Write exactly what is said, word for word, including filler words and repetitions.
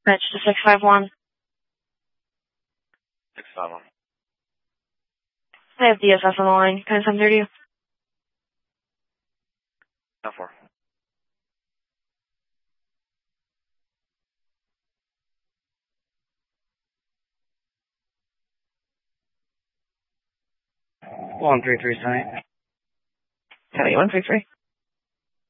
Match to six five one. six five one. I have D S S on the line. Can I send through to you? ten four. one three three, Sonny. Tell me one three three.